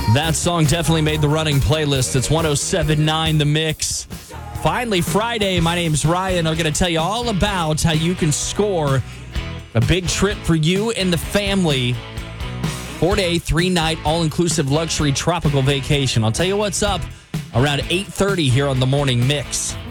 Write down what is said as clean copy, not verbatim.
That song definitely made the running playlist. It's 107.9 The Mix. Finally, Friday. My name's Ryan. I'm going to tell you all about how you can score a big trip for you and the family. 4-day, 3-night, all-inclusive luxury tropical vacation. I'll tell you what's up around 8:30 here on the Morning Mix.